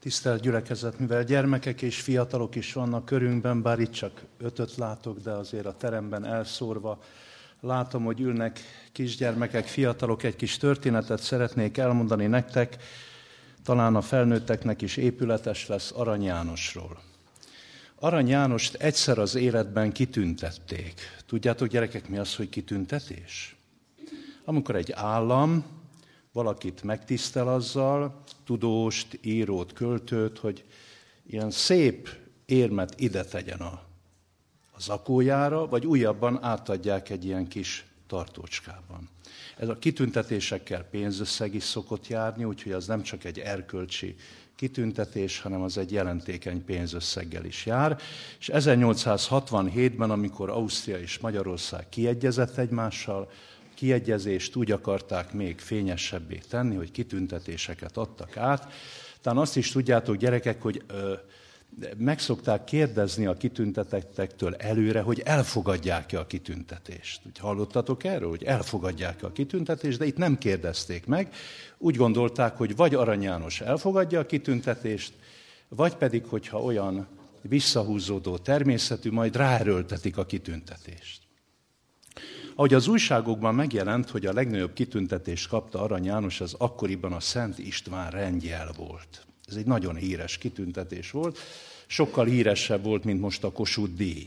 Tisztelt gyülekezet, mivel gyermekek és fiatalok is vannak körünkben, bár itt csak 5-öt látok, de azért a teremben elszórva látom, hogy ülnek kisgyermekek, fiatalok, egy kis történetet szeretnék elmondani nektek, talán a felnőtteknek is épületes lesz Arany Jánosról. Arany Jánost egyszer az életben kitüntették. Tudjátok, gyerekek, mi az, hogy kitüntetés? Amikor egy állam valakit megtisztel azzal, tudóst, írót, költőt, hogy ilyen szép érmet ide tegyen a zakójára, vagy újabban átadják egy ilyen kis tartócskában. Ez a kitüntetésekkel pénzösszeg is szokott járni, úgyhogy az nem csak egy erkölcsi kitüntetés, hanem az egy jelentékeny pénzösszeggel is jár. És 1867-ben, amikor Ausztria és Magyarország kiegyezett egymással, kiegyezést úgy akarták még fényesebbé tenni, hogy kitüntetéseket adtak át. Talán azt is tudjátok, gyerekek, hogy meg szokták kérdezni a kitüntetettektől előre, hogy elfogadják-e a kitüntetést. Úgy hallottatok erről, hogy elfogadják-e a kitüntetést, de itt nem kérdezték meg. Úgy gondolták, hogy vagy Arany János elfogadja a kitüntetést, vagy pedig, hogyha olyan visszahúzódó természetű, majd ráerőltetik a kitüntetést. Ahogy az újságokban megjelent, hogy a legnagyobb kitüntetést kapta Arany János, az akkoriban a Szent István rendjel volt. Ez egy nagyon híres kitüntetés volt, sokkal híresebb volt, mint most a Kossuth-díj.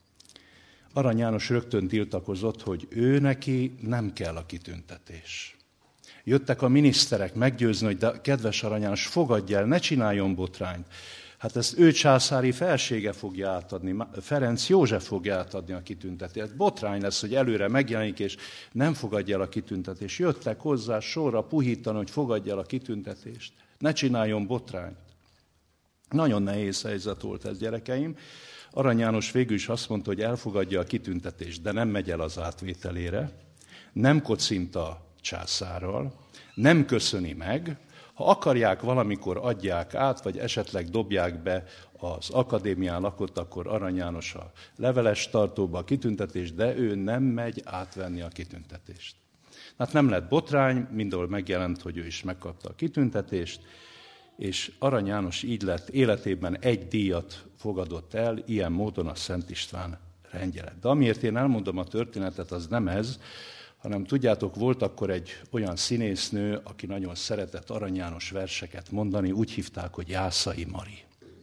Arany János rögtön tiltakozott, hogy ő neki nem kell a kitüntetés. Jöttek a miniszterek meggyőzni, hogy de kedves Arany János, fogadj el, ne csináljon botrányt. Hát ezt ő császári felsége fogja átadni, Ferenc József fogja átadni a kitüntetést. Botrány lesz, hogy előre megjelenik, és nem fogadja el a kitüntetést. Jöttek hozzá sorra puhítani, hogy fogadja el a kitüntetést. Ne csináljon botrányt. Nagyon nehéz helyzet volt ez, gyerekeim. Arany János végül is azt mondta, hogy elfogadja a kitüntetést, de nem megy el az átvételére, nem kocint a császárral, nem köszöni meg. Ha akarják, valamikor adják át, vagy esetleg dobják be az akadémián lakott, akkor Arany János a leveles tartóba a kitüntetést, de ő nem megy átvenni a kitüntetést. Hát nem lett botrány, mindenhol megjelent, hogy ő is megkapta a kitüntetést, és Arany János így lett, életében egy díjat fogadott el, ilyen módon a Szent István rendje lett. De amiért én elmondom a történetet, az nem ez, hanem tudjátok, volt akkor egy olyan színésznő, aki nagyon szeretett Arany János verseket mondani, úgy hívták, hogy Jászai Mari.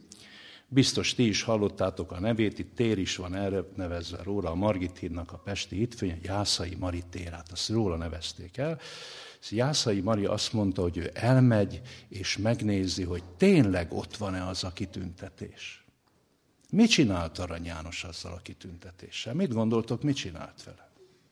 Biztos ti is hallottátok a nevét, itt tér is van erre nevezve róla, a Margit hídnak a pesti hitfőnye, Jászai Mari tér, hát azt róla nevezték el. Jászai Mari azt mondta, hogy ő elmegy és megnézi, hogy tényleg ott van-e az a kitüntetés. Mit csinált Arany János azzal a kitüntetéssel? Mit gondoltok, mit csinált vele?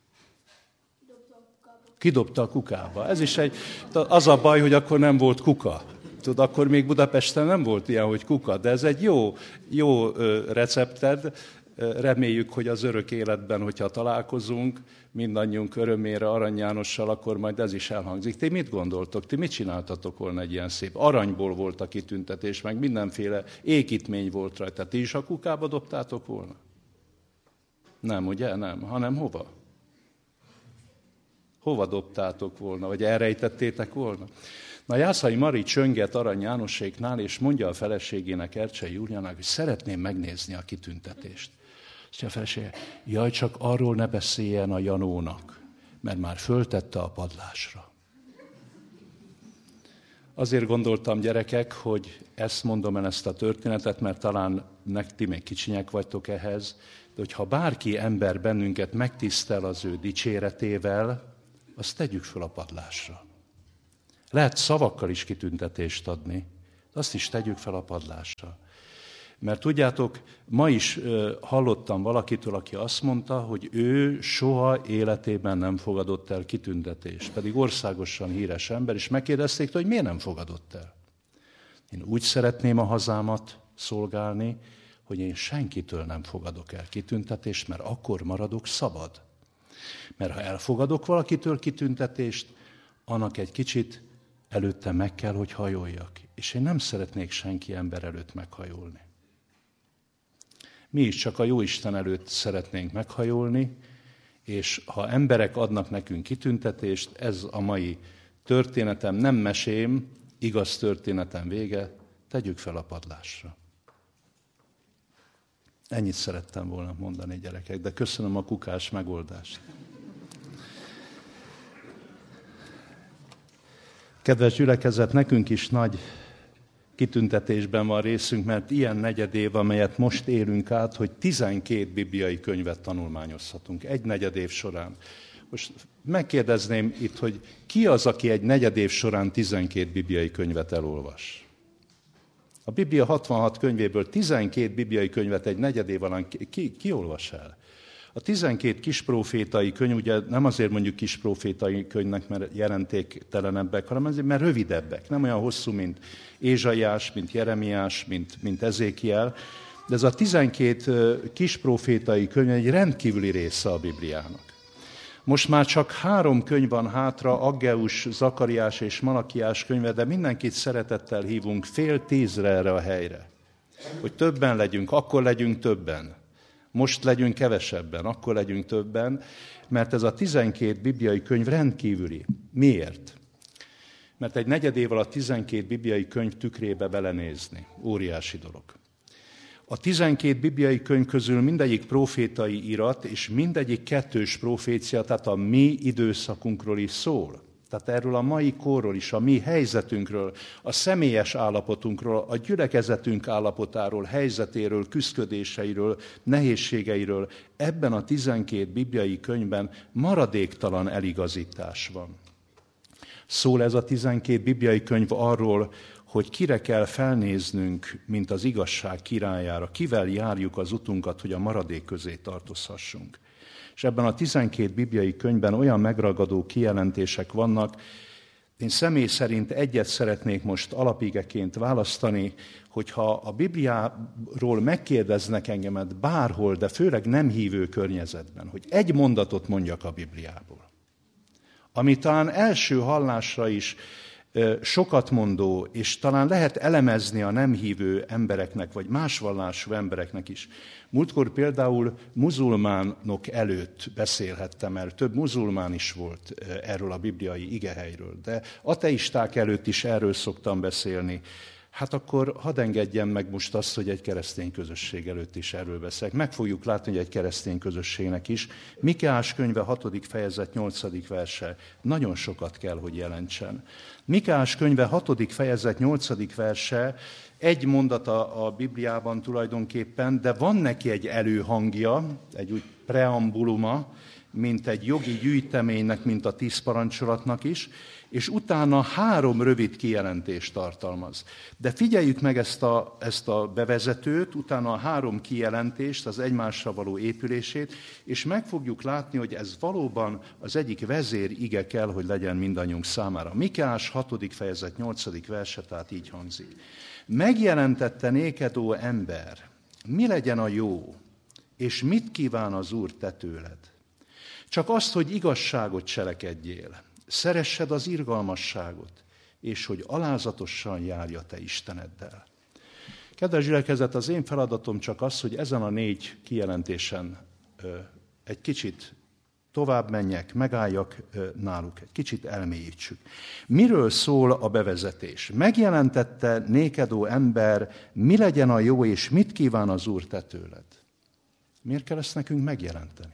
Kidobta a kukába. Ez is az a baj, hogy akkor nem volt kuka. Tudod, akkor még Budapesten nem volt ilyen, hogy kuka, de ez egy jó recepted. Reméljük, hogy az örök életben, hogyha találkozunk, mindannyiunk örömére Arany Jánossal, akkor majd ez is elhangzik. Ti mit gondoltok? Ti mit csináltatok volna egy ilyen szép? Aranyból volt a kitüntetés, meg mindenféle ékítmény volt rajta. Ti is a kukába dobtátok volna? Nem, ugye? Nem. Hanem hova? Hova dobtátok volna, vagy elrejtettétek volna? Na, Jászai Mari csönget Arany Jánoséknál, és mondja a feleségének, Ercsei Júliának, hogy szeretném megnézni a kitüntetést. Azt mondja a felesége, jaj, csak arról ne beszéljen a Janónak, mert már föltette a padlásra. Azért gondoltam, gyerekek, hogy ezt mondom el, ezt a történetet, mert talán ti még kicsinyek vagytok ehhez, de hogyha bárki ember bennünket megtisztel az ő dicséretével, azt tegyük föl a padlásra. Lehet szavakkal is kitüntetést adni, de azt is tegyük fel a padlásra. Mert tudjátok, ma is hallottam valakitől, aki azt mondta, hogy ő soha életében nem fogadott el kitüntetést, pedig országosan híres ember, és megkérdezték, hogy miért nem fogadott el. Én úgy szeretném a hazámat szolgálni, hogy én senkitől nem fogadok el kitüntetést, mert akkor maradok szabad. Mert ha elfogadok valakitől kitüntetést, annak egy kicsit előtte meg kell, hogy hajoljak. És én nem szeretnék senki ember előtt meghajolni. Mi is csak a Jóisten előtt szeretnénk meghajolni, és ha emberek adnak nekünk kitüntetést, ez a mai történetem, nem mesém, igaz történetem vége, Tegyük fel a padlásra. Ennyit szerettem volna mondani, gyerekek, de köszönöm a kukás megoldást. Kedves gyülekezet, nekünk is nagy kitüntetésben van részünk, mert ilyen negyedév, amelyet most élünk át, hogy 12 bibliai könyvet tanulmányozhatunk egy negyedév során. Most megkérdezném itt, hogy ki az, aki egy negyedév során 12 bibliai könyvet elolvas? A Biblia 66 könyvéből 12 bibliai könyvet egy negyedév alatt ki olvas el? A 12 kisprófétai könyv, ugye nem azért mondjuk kisprófétai könyvnek, mert jelentéktelenebbek, hanem azért, mert rövidebbek. Nem olyan hosszú, mint Ézsaiás, mint Jeremiás, mint Ezékiel. De ez a 12 kisprófétai könyv egy rendkívüli része a Bibliának. Most már csak 3 könyv van hátra, Aggeus, Zakariás és Malakiás könyve, de mindenkit szeretettel hívunk 9:30 erre a helyre. Hogy többen legyünk, akkor legyünk többen. Most legyünk kevesebben, akkor legyünk többen, mert ez a 12 bibliai könyv rendkívüli. Miért? Mert egy negyedév alatt 12 bibliai könyv tükrébe belenézni. Óriási dolog. A 12 bibliai könyv közül mindegyik profétai irat, és mindegyik kettős profécia, tehát a mi időszakunkról is szól. Tehát erről a mai korról is, a mi helyzetünkről, a személyes állapotunkról, a gyülekezetünk állapotáról, helyzetéről, küszködéseiről, nehézségeiről. Ebben a 12 bibliai könyvben maradéktalan eligazítás van. Szól ez a 12 bibliai könyv arról, hogy kire kell felnéznünk, mint az igazság királyára, kivel járjuk az utunkat, hogy a maradék közé tartozhassunk. És ebben a 12 bibliai könyvben olyan megragadó kijelentések vannak, én személy szerint egyet szeretnék most alapigeként választani, hogyha a Bibliáról megkérdeznek engemet bárhol, de főleg nem hívő környezetben, hogy egy mondatot mondjak a Bibliából, ami talán első hallásra is sokat mondó, és talán lehet elemezni a nem hívő embereknek, vagy más vallású embereknek is. Múltkor például muzulmánok előtt beszélhettem el, több muzulmán is volt erről a bibliai igehelyről, de ateisták előtt is erről szoktam beszélni. Hát akkor hadd engedjem meg most azt, hogy egy keresztény közösség előtt is erről beszélek. Meg fogjuk látni, hogy egy keresztény közösségnek is. Mikeás könyve 6. fejezet 8. verse nagyon sokat kell, hogy jelentsen. Mikeás könyve 6. fejezet 8. verse egy mondata a Bibliában tulajdonképpen, de van neki egy előhangja, egy úgy preambuluma, mint egy jogi gyűjteménynek, mint a 10 parancsolatnak is, és utána 3 rövid kijelentést tartalmaz. De figyeljük meg ezt a bevezetőt, utána a 3 kijelentést, az egymásra való épülését, és meg fogjuk látni, hogy ez valóban az egyik vezér ige kell, hogy legyen mindannyiunk számára. Mikeás 6. fejezet 8. verse, tehát így hangzik. Megjelentette néked, ó ember, mi legyen a jó, és mit kíván az Úr te tőled? Csak azt, hogy igazságot cselekedjél, szeressed az irgalmasságot, és hogy alázatosan járja te Isteneddel. Kedves gyülekezet, az én feladatom csak az, hogy ezen a 4 kijelentésen egy kicsit tovább menjek, megálljak náluk, egy kicsit elmélyítsük. Miről szól a bevezetés? Megjelentette néked, ó ember, mi legyen a jó, és mit kíván az Úr te tőled? Miért kell ezt nekünk megjelenteni?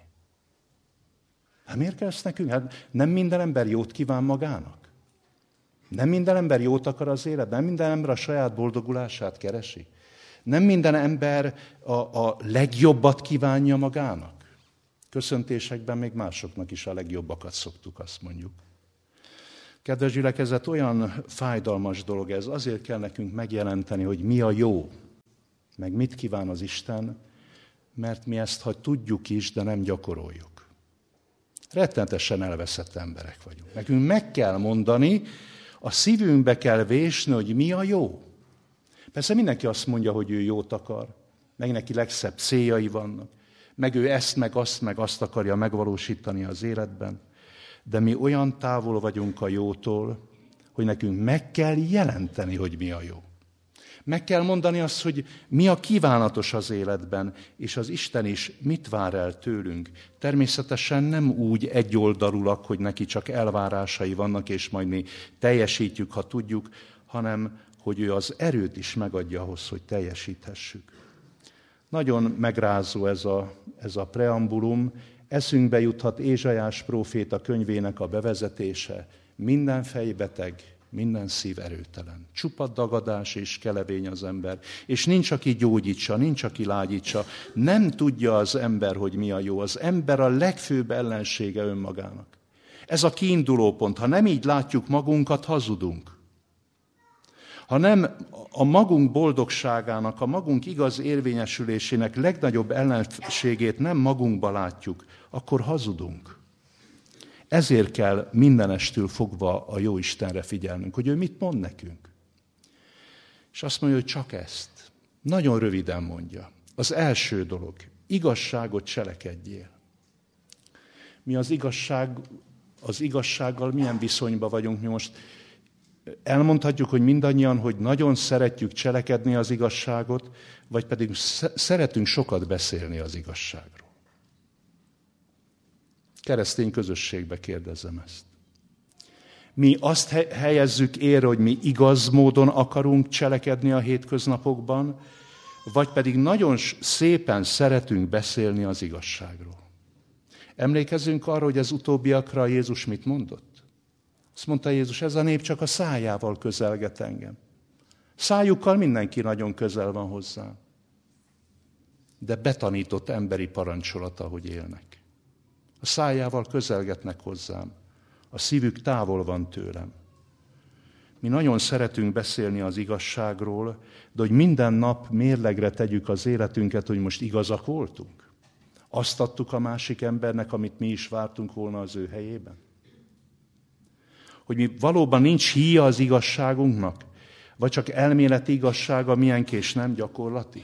Hát miért kell ezt nekünk? Hát nem minden ember jót kíván magának. Nem minden ember jót akar az életben. Nem minden ember a saját boldogulását keresi. Nem minden ember a legjobbat kívánja magának. Köszöntésekben még másoknak is a legjobbakat szoktuk, azt mondjuk. Kedves gyülekezet, olyan fájdalmas dolog ez. Azért kell nekünk megjelenteni, hogy mi a jó, meg mit kíván az Isten, mert mi ezt, ha tudjuk is, de nem gyakoroljuk. Rettenetesen elveszett emberek vagyunk. Nekünk meg kell mondani, a szívünkbe kell vésni, hogy mi a jó. Persze mindenki azt mondja, hogy ő jót akar, meg neki legszebb céljai vannak, meg ő ezt, meg azt akarja megvalósítani az életben, de mi olyan távol vagyunk a jótól, hogy nekünk meg kell jelenteni, hogy mi a jó. Meg kell mondani azt, hogy mi a kívánatos az életben, és az Isten is mit vár el tőlünk. Természetesen nem úgy egyoldalúak, hogy neki csak elvárásai vannak, és majd mi teljesítjük, ha tudjuk, hanem hogy ő az erőt is megadja ahhoz, hogy teljesíthessük. Nagyon megrázó ez a preambulum, eszünkbe juthat Ézsaiás próféta könyvének a bevezetése. Minden fejbeteg, minden szív erőtelen. Csupa dagadás és kelevény az ember. És nincs, aki gyógyítsa, nincs, aki lágyítsa. Nem tudja az ember, hogy mi a jó. Az ember a legfőbb ellensége önmagának. Ez a kiinduló pont. Ha nem így látjuk magunkat, hazudunk. Ha nem a magunk boldogságának, a magunk igaz érvényesülésének legnagyobb ellenségét nem magunkba látjuk, akkor hazudunk. Ezért kell mindenestől fogva a Jóistenre figyelnünk, hogy ő mit mond nekünk. És azt mondja, hogy csak ezt. Nagyon röviden mondja. Az első dolog, igazságot cselekedjél. Mi az igazsággal milyen viszonyban vagyunk mi most? Elmondhatjuk, hogy mindannyian, hogy nagyon szeretjük cselekedni az igazságot, vagy pedig szeretünk sokat beszélni az igazságról. Keresztény közösségbe kérdezem ezt. Mi azt helyezzük érre, hogy mi igaz módon akarunk cselekedni a hétköznapokban, vagy pedig nagyon szépen szeretünk beszélni az igazságról. Emlékezzünk arra, hogy az utóbbiakra Jézus mit mondott? Azt mondta Jézus, ez a nép csak a szájával közelget engem. Szájukkal mindenki nagyon közel van hozzám. De betanított emberi parancsolata, hogy élnek. A szájával közelgetnek hozzám. A szívük távol van tőlem. Mi nagyon szeretünk beszélni az igazságról, de hogy minden nap mérlegre tegyük az életünket, hogy most igazak voltunk. Azt adtuk a másik embernek, amit mi is vártunk volna az ő helyében. Hogy mi valóban nincs híja az igazságunknak, vagy csak elméleti igazsága milyenk és nem gyakorlati.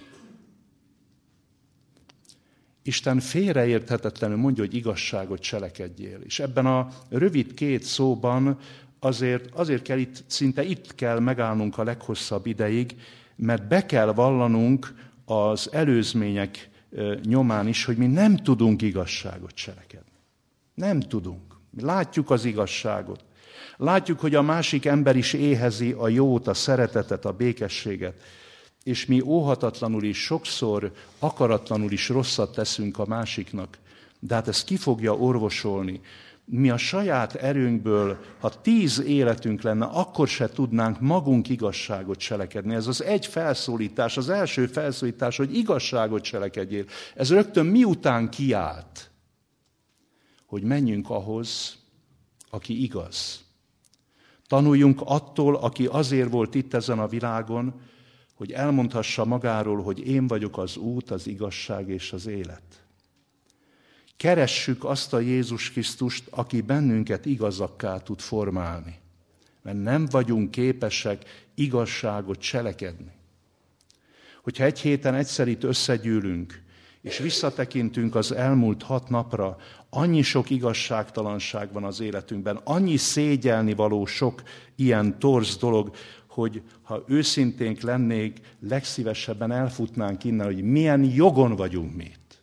Isten félreérthetetlenül mondja, hogy igazságot cselekedjél. És ebben a rövid két szóban azért kell itt kell megállnunk a leghosszabb ideig, mert be kell vallanunk az előzmények nyomán is, hogy mi nem tudunk igazságot cselekedni. Nem tudunk. Mi látjuk az igazságot. Látjuk, hogy a másik ember is éhezi a jót, a szeretetet, a békességet. És mi óhatatlanul is, sokszor akaratlanul is rosszat teszünk a másiknak. De hát ezt ki fogja orvosolni? Mi a saját erőnkből, ha 10 életünk lenne, akkor se tudnánk magunk igazságot cselekedni. Ez az egy felszólítás, az első felszólítás, hogy igazságot cselekedjél. Ez rögtön miután kiállt, hogy menjünk ahhoz, aki igaz. Tanuljunk attól, aki azért volt itt ezen a világon, hogy elmondhassa magáról, hogy én vagyok az út, az igazság és az élet. Keressük azt a Jézus Krisztust, aki bennünket igazakká tud formálni. Mert nem vagyunk képesek igazságot cselekedni. Hogyha egy héten egyszer itt összegyűlünk, és visszatekintünk az elmúlt 6 napra, annyi sok igazságtalanság van az életünkben, annyi szégyelnivaló sok ilyen torz dolog, hogy ha őszinténk lennék, legszívesebben elfutnánk innen, hogy milyen jogon vagyunk mi itt.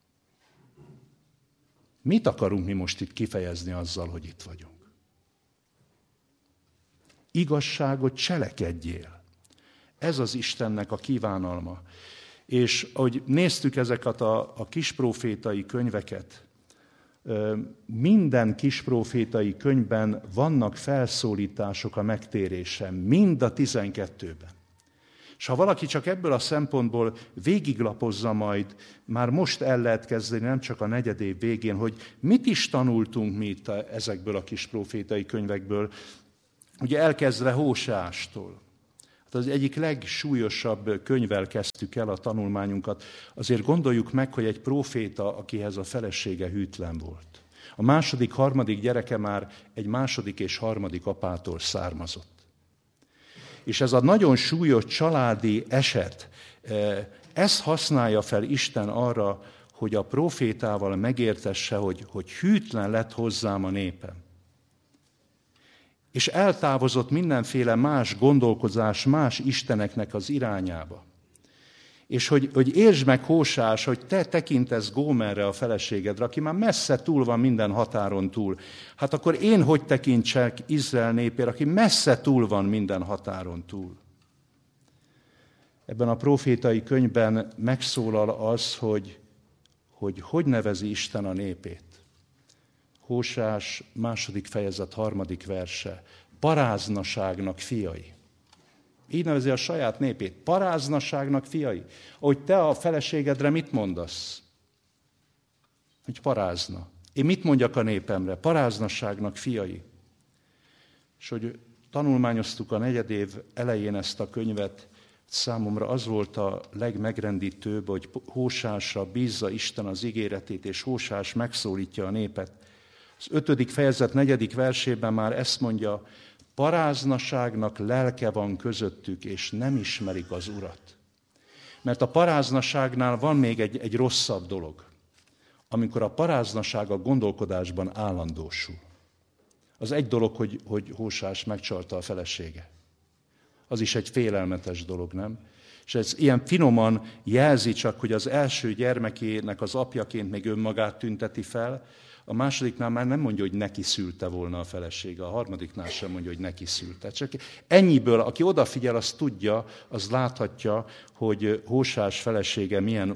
Mit akarunk mi most itt kifejezni azzal, hogy itt vagyunk? Igazságot cselekedjél. Ez az Istennek a kívánalma. És ahogy néztük ezeket a kisprófétai könyveket, minden kisprófétai könyvben vannak felszólítások a megtérésre, mind a 12-ben. És ha valaki csak ebből a szempontból végiglapozza majd, már most el lehet kezdeni, nem csak a 4. év végén, hogy mit is tanultunk mi itt ezekből a kisprófétai könyvekből, ugye elkezdve Hóseástól. Hát az egyik legsúlyosabb könyvvel kezdtük el a tanulmányunkat. Azért gondoljuk meg, hogy egy próféta, akihez a felesége hűtlen volt. A második, harmadik gyereke már egy második és harmadik apától származott. És ez a nagyon súlyos családi eset, ezt használja fel Isten arra, hogy a prófétával megértesse, hogy hűtlen lett hozzám a népem. És eltávozott mindenféle más gondolkozás, más isteneknek az irányába. És hogy értsd meg, Hóseás, hogy te tekintesz Gómerre, a feleségedre, aki már messze túl van minden határon túl. Hát akkor én hogy tekintsek Izrael népére, aki messze túl van minden határon túl? Ebben a prófétai könyvben megszólal az, hogy nevezi Isten a népét. Hóseás 2. fejezet 3. verse. Paráznaságnak fiai. Így nevezi a saját népét. Paráznaságnak fiai. Ahogy te a feleségedre mit mondasz? Hogy parázna. Én mit mondjak a népemre? Paráznaságnak fiai. És hogy tanulmányoztuk a 4. év elején ezt a könyvet, számomra az volt a legmegrendítőbb, hogy Hóseásra bízza Isten az ígéretét, és Hóseás megszólítja a népet. Az 5. fejezet 4. versében már ezt mondja, paráznaságnak lelke van közöttük, és nem ismerik az Urat. Mert a paráznaságnál van még egy rosszabb dolog, amikor a paráznaság a gondolkodásban állandósul. Az egy dolog, hogy Hóseás megcsalta a felesége. Az is egy félelmetes dolog, nem? És ez ilyen finoman jelzi csak, hogy az első gyermekének az apjaként még önmagát tünteti fel, a másodiknál már nem mondja, hogy neki szülte volna a felesége, a harmadiknál sem mondja, hogy neki szülte. Csak ennyiből, aki odafigyel, az tudja, az láthatja, hogy Hóseás felesége milyen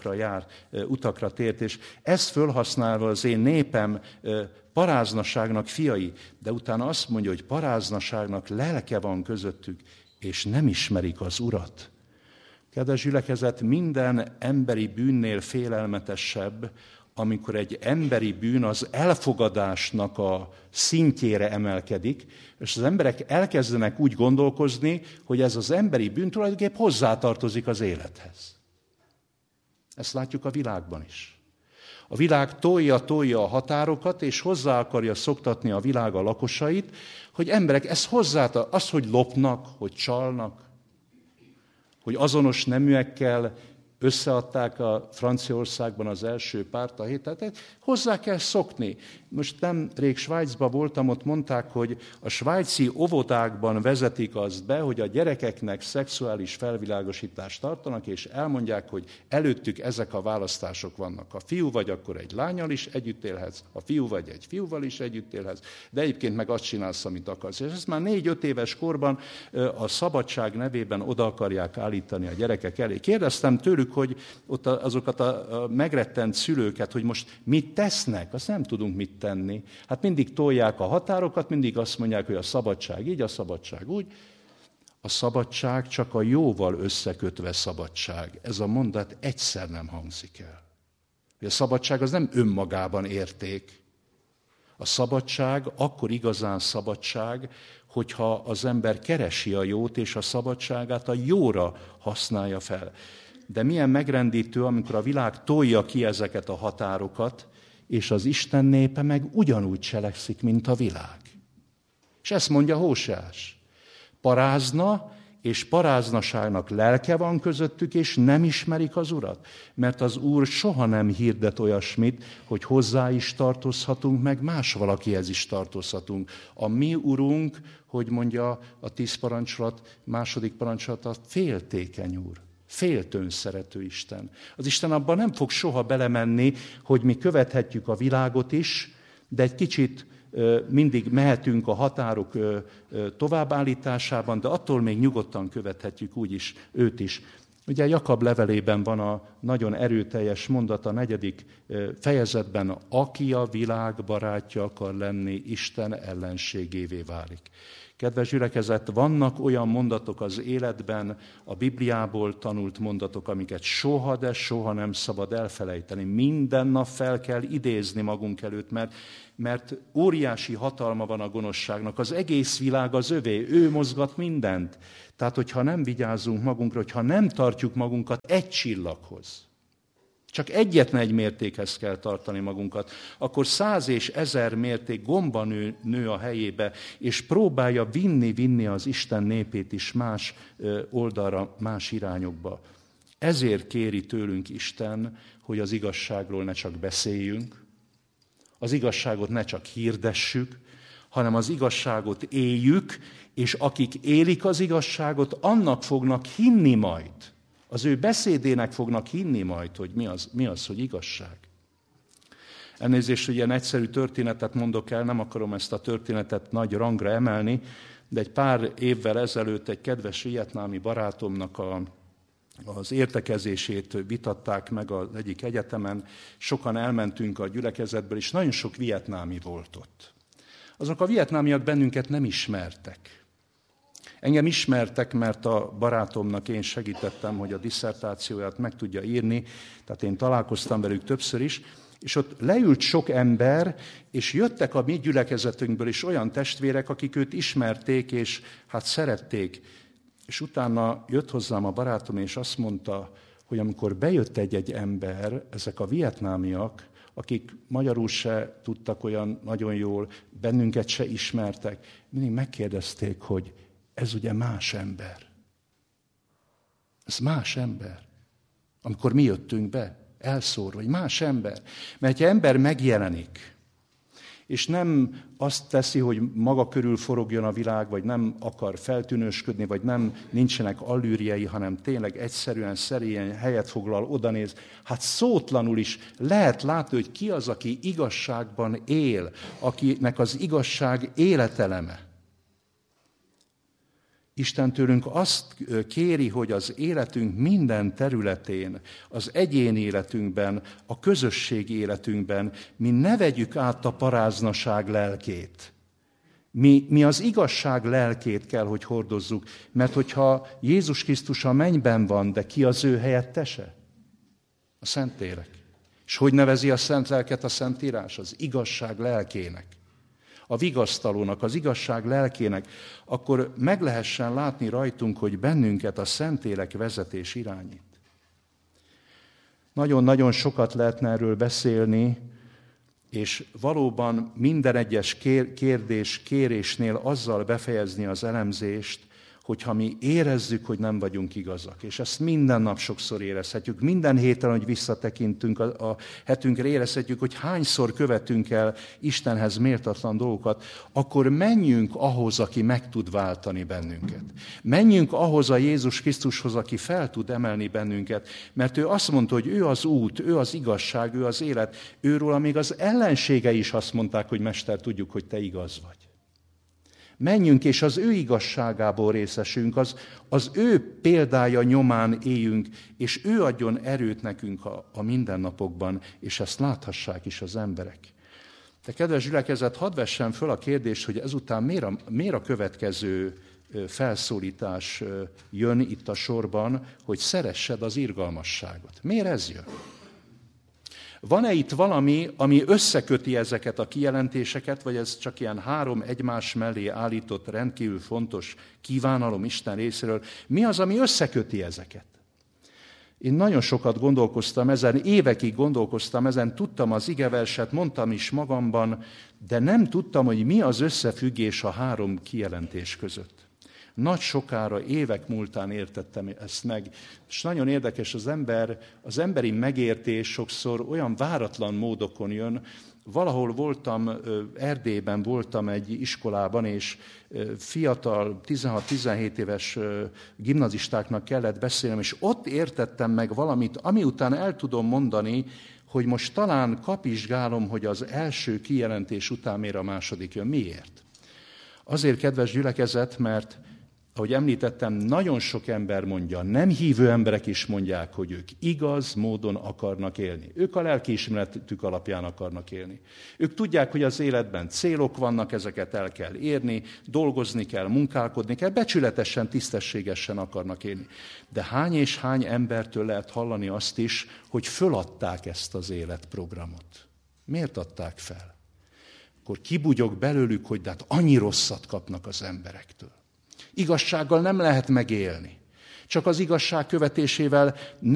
utakra tért, és ezt fölhasználva az én népem paráznaságnak fiai, de utána azt mondja, hogy paráznaságnak lelke van közöttük, és nem ismerik az Urat. Kedves gyülekezet, minden emberi bűnnél félelmetesebb, amikor egy emberi bűn az elfogadásnak a szintjére emelkedik, és az emberek elkezdenek úgy gondolkozni, hogy ez az emberi bűn tulajdonképpen hozzátartozik az élethez. Ezt látjuk a világban is. A világ tolja a határokat, és hozzá akarja szoktatni a világ a lakosait, hogy emberek ezt az, hogy lopnak, hogy csalnak, hogy azonos neműekkel összeadták a Franciaországban az első párt a hétet, hozzá kell szokni. Most nemrég Svájcban voltam, ott mondták, hogy a svájci óvodákban vezetik azt be, hogy a gyerekeknek szexuális felvilágosítást tartanak, és elmondják, hogy előttük ezek a választások vannak. Ha fiú vagy, akkor egy lánnyal is együtt élhetsz, ha fiú vagy, egy fiúval is együtt élhetsz, de egyébként meg azt csinálsz, amit akarsz. És ezt már 4-5 éves korban a szabadság nevében oda akarják állítani a gyerekek elé. Kérdeztem tőlük, hogy ott azokat a megrettent szülőket, hogy most mit tesznek, azt nem tudunk mit tenni. Hát mindig tolják a határokat, mindig azt mondják, hogy a szabadság így, a szabadság úgy. A szabadság csak a jóval összekötve szabadság. Ez a mondat egyszer nem hangzik el. A szabadság az nem önmagában érték. A szabadság akkor igazán szabadság, hogyha az ember keresi a jót, és a szabadságát a jóra használja fel. De milyen megrendítő, amikor a világ tolja ki ezeket a határokat, és az Isten népe meg ugyanúgy cselekszik, mint a világ. És ezt mondja Hóseás. Parázna, és paráznaságnak lelke van közöttük, és nem ismerik az Urat. Mert az Úr soha nem hirdet olyasmit, hogy hozzá is tartozhatunk, meg más valakihez is tartozhatunk. A mi Urunk, hogy mondja a 10 parancsolat, 2. parancsolata, féltékeny Úr. Féltőn szerető Isten. Az Isten abban nem fog soha belemenni, hogy mi követhetjük a világot is, de egy kicsit mindig mehetünk a határok továbbállításában, de attól még nyugodtan követhetjük úgyis őt is. Ugye Jakab levelében van a nagyon erőteljes mondat a 4. fejezetben, aki a világ barátja akar lenni, Isten ellenségévé válik. Kedves gyülekezet, vannak olyan mondatok az életben, a Bibliából tanult mondatok, amiket soha, de soha nem szabad elfelejteni. Minden nap fel kell idézni magunk előtt, mert óriási hatalma van a gonoszságnak. Az egész világ az övé, ő mozgat mindent. Tehát, hogyha nem vigyázunk magunkra, hogyha nem tartjuk magunkat egy csillaghoz, csak egyetlen egy mértékhez kell tartani magunkat, akkor 100 és 1000 mérték gomba nő a helyébe, és próbálja vinni az Isten népét is más oldalra, más irányokba. Ezért kéri tőlünk Isten, hogy az igazságról ne csak beszéljünk, az igazságot ne csak hirdessük, hanem az igazságot éljük, és akik élik az igazságot, annak fognak hinni majd. Az ő beszédének fognak hinni majd, hogy mi az, hogy igazság. Elnézést, hogy ilyen egyszerű történetet mondok el, nem akarom ezt a történetet nagy rangra emelni, de egy pár évvel ezelőtt egy kedves vietnámi barátomnak a az értekezését vitatták meg az egyik egyetemen, sokan elmentünk a gyülekezetből, és nagyon sok vietnámi volt ott. Azok a vietnámiak bennünket nem ismertek. Engem ismertek, mert a barátomnak én segítettem, hogy a disszertációját meg tudja írni, tehát én találkoztam velük többször is, és ott leült sok ember, és jöttek a mi gyülekezetünkből is olyan testvérek, akik őt ismerték, és hát szerették. És utána jött hozzám a barátom, és azt mondta, hogy amikor bejött egy ember, ezek a vietnámiak, akik magyarul se tudtak olyan nagyon jól, bennünket se ismertek, mindig megkérdezték, hogy ez ugye más ember. Ez más ember. Amikor mi jöttünk be, elszórva, hogy más ember. Mert ha ember megjelenik, és nem azt teszi, hogy maga körül forogjon a világ, vagy nem akar feltűnősködni, vagy nincsenek allűrjei, hanem tényleg egyszerűen, szerényen helyet foglal, odanéz. Hát szótlanul is lehet látni, hogy ki az, aki igazságban él, akinek az igazság életeleme. Isten tőlünk azt kéri, hogy az életünk minden területén, az egyéni életünkben, a közösség életünkben mi ne vegyük át a paráznaság lelkét. Mi az igazság lelkét kell, hogy hordozzuk, mert hogyha Jézus Krisztus a mennyben van, de ki az ő helyettese? A Szentlélek. És hogy nevezi a Szent Lelket a Szentírás? Az igazság lelkének. A vigasztalónak, az igazság lelkének, akkor meg lehessen látni rajtunk, hogy bennünket a Szentlélek vezetés irányít. Nagyon-nagyon sokat lehetne erről beszélni, és valóban minden egyes kérésnél azzal befejezni az elemzést, hogyha mi érezzük, hogy nem vagyunk igazak. És ezt minden nap sokszor érezhetjük. Minden héten, hogy visszatekintünk a hetünkre, érezhetjük, hogy hányszor követünk el Istenhez méltatlan dolgokat, akkor menjünk ahhoz, aki meg tud váltani bennünket. Menjünk ahhoz a Jézus Krisztushoz, aki fel tud emelni bennünket, mert ő azt mondta, hogy ő az út, ő az igazság, ő az élet. Őróla még az ellenségei is azt mondták, hogy Mester, tudjuk, hogy te igaz vagy. Menjünk, és az ő igazságából részesünk, az ő példája nyomán éljünk, és ő adjon erőt nekünk a mindennapokban, és ezt láthassák is az emberek. De kedves gyülekezet, hadd vessen föl a kérdést, hogy ezután miért a következő felszólítás jön itt a sorban, hogy szeressed az irgalmasságot. Miért ez jön? Van-e itt valami, ami összeköti ezeket a kijelentéseket, vagy ez csak ilyen 3 egymás mellé állított rendkívül fontos kívánalom Isten részéről? Mi az, ami összeköti ezeket? Én nagyon sokat gondolkoztam ezen, évekig gondolkoztam ezen, tudtam az igeverset, mondtam is magamban, de nem tudtam, hogy mi az összefüggés a 3 kijelentés között. Nagy sokára, évek múltán értettem ezt meg, és nagyon érdekes, az emberi megértés sokszor olyan váratlan módokon jön. Valahol voltam, Erdélyben voltam egy iskolában, és fiatal, 16-17 éves gimnazistáknak kellett beszélnem, és ott értettem meg valamit, ami után el tudom mondani, hogy most talán kapizsgálom, hogy az első kijelentés után miért a második jön. Miért? Azért, kedves gyülekezet, mert ahogy említettem, nagyon sok ember mondja, nem hívő emberek is mondják, hogy ők igaz módon akarnak élni. Ők a lelkiismeretük alapján akarnak élni. Ők tudják, hogy az életben célok vannak, ezeket el kell érni, dolgozni kell, munkálkodni kell, becsületesen, tisztességesen akarnak élni. De hány és hány embertől lehet hallani azt is, hogy föladták ezt az életprogramot. Miért adták fel? Akkor kibugyog belőlük, hogy de hát annyi rosszat kapnak az emberektől. Igazsággal nem lehet megélni. Csak az igazság követésével